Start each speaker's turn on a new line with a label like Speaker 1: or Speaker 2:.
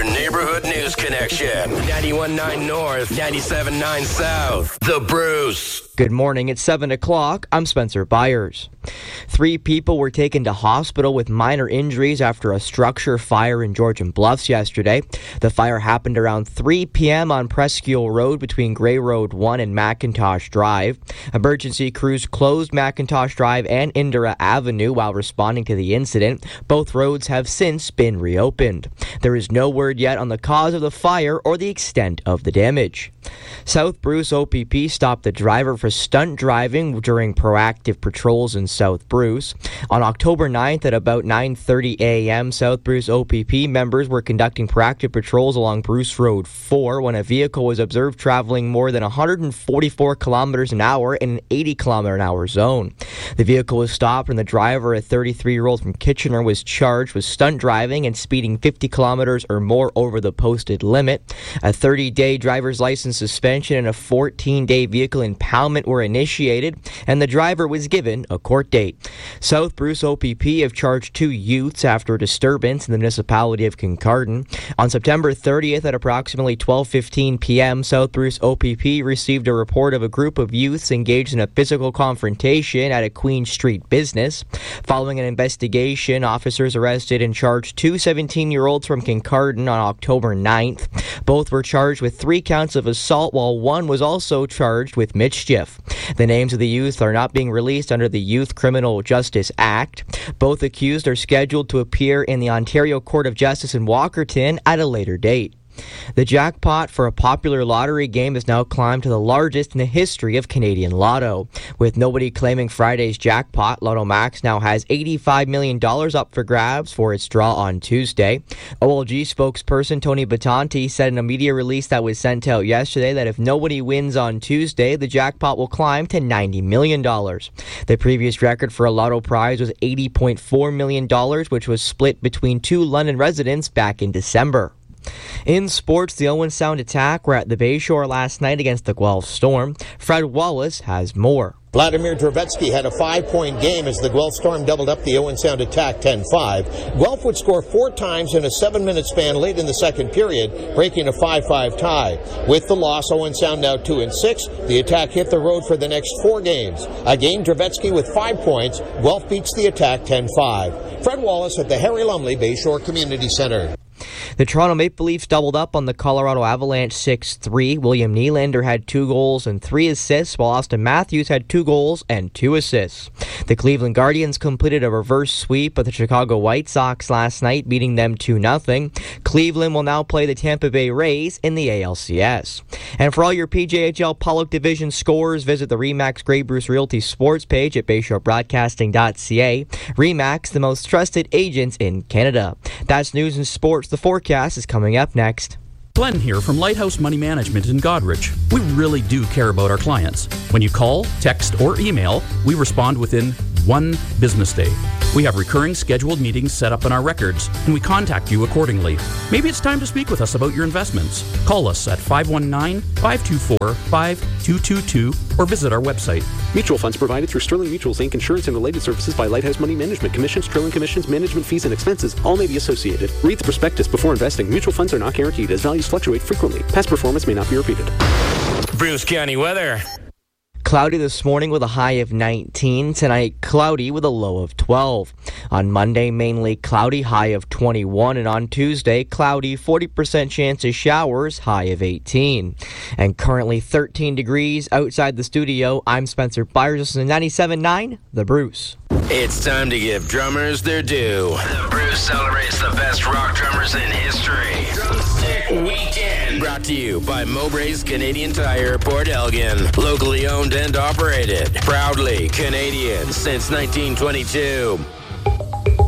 Speaker 1: neighborhood news connection. 91.9 North, 97.9 South. The Bruce.
Speaker 2: Good morning. It's 7 o'clock. I'm Spencer Byers. 3 people were taken to hospital with minor injuries after a structure fire in Georgian Bluffs yesterday. The fire happened around 3 p.m. on Presqu'île Road between Grey Road 1 and McIntosh Drive. Emergency crews closed McIntosh Drive and Indira Avenue while responding to the incident. Both roads have since been reopened. There is no word yet on the cause of the fire or the extent of the damage. South Bruce OPP stopped the driver for stunt driving during proactive patrols in South Bruce. On October 9th at about 9:30 a.m., South Bruce OPP members were conducting proactive patrols along Bruce Road 4 when a vehicle was observed traveling more than 144 kilometers an hour in an 80 kilometer an hour zone. The vehicle was stopped and the driver, a 33-year-old from Kitchener, was charged with stunt driving and speeding 50 kilometers or more over the posted limit. A 30-day driver's license suspension and a 14-day vehicle impoundment were initiated, and the driver was given a court date. South Bruce OPP have charged 2 youths after a disturbance in the municipality of Kincardine. On September 30th at approximately 12:15 p.m., South Bruce OPP received a report of a group of youths engaged in a physical confrontation at a Queen Street business. Following an investigation, officers arrested and charged 2 17-year-olds from Kincardine on October 9th. Both were charged with 3 counts of assault, while one was also charged with mischief. The names of the youth are not being released under the Youth Criminal Justice Act. Both accused are scheduled to appear in the Ontario Court of Justice in Walkerton at a later date. The jackpot for a popular lottery game has now climbed to the largest in the history of Canadian Lotto. With nobody claiming Friday's jackpot, Lotto Max now has $85 million up for grabs for its draw on Tuesday. OLG spokesperson Tony Batanti said in a media release that was sent out yesterday that if nobody wins on Tuesday, the jackpot will climb to $90 million. The previous record for a Lotto prize was $80.4 million, which was split between 2 London residents back in December. In sports, the Owen Sound Attack were at the Bayshore last night against the Guelph Storm. Fred Wallace has more.
Speaker 3: Vladimir Drevetsky had a 5-point game as the Guelph Storm doubled up the Owen Sound Attack 10-5. Guelph would score 4 times in a 7-minute span late in the second period, breaking a 5-5 tie. With the loss, Owen Sound now 2-6. The Attack hit the road for the next 4 games. Again, Drevetsky with 5 points. Guelph beats the Attack 10-5. Fred Wallace at the Harry Lumley Bayshore Community Centre.
Speaker 2: The Toronto Maple Leafs doubled up on the Colorado Avalanche 6-3. William Nylander had 2 goals and 3 assists, while Austin Matthews had 2 goals and 2 assists. The Cleveland Guardians completed a reverse sweep of the Chicago White Sox last night, beating them 2-0. Cleveland will now play the Tampa Bay Rays in the ALCS. And for all your PJHL Pollock Division scores, visit the RE/MAX Grey Bruce Realty sports page at BayshoreBroadcasting.ca. RE/MAX, the most trusted agents in Canada. That's news and sports. The forecast is coming up next.
Speaker 4: Glenn here from Lighthouse Money Management in Goderich. We really do care about our clients. When you call, text, or email, we respond within 1 business day. We have recurring scheduled meetings set up in our records, and we contact you accordingly. Maybe it's time to speak with us about your investments. Call us at 519-524-5222 or visit our website.
Speaker 5: Mutual funds provided through Sterling Mutuals Inc. Insurance and related services by Lighthouse Money Management. Commissions, trailing commissions, management fees, and expenses all may be associated. Read the prospectus before investing. Mutual funds are not guaranteed as values fluctuate frequently. Past performance may not be repeated.
Speaker 1: Bruce County weather.
Speaker 2: Cloudy this morning with a high of 19. Tonight, cloudy with a low of 12. On Monday, mainly cloudy, high of 21. And on Tuesday, cloudy, 40% chance of showers, high of 18. And currently 13 degrees outside the studio. I'm Spencer Byers. This is 97.9, The Bruce.
Speaker 1: It's time to give drummers their due. The Bruce celebrates the best rock drummers in history. Drumstick Weekend. Brought to you by Mowbray's Canadian Tire, Port Elgin. Locally owned and operated. Proudly Canadian since 1922.